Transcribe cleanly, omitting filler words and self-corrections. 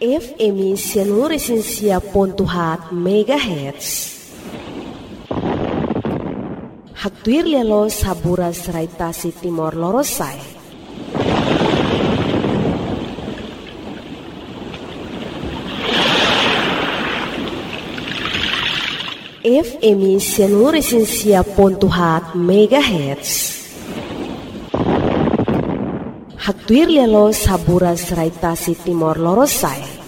FM 100.4 MHz. Hatuir lelo saburas raitasi Timor Lorosai. FM 100.4 MHz. Hatuir lelo saburas raitasi Timor Lorosai.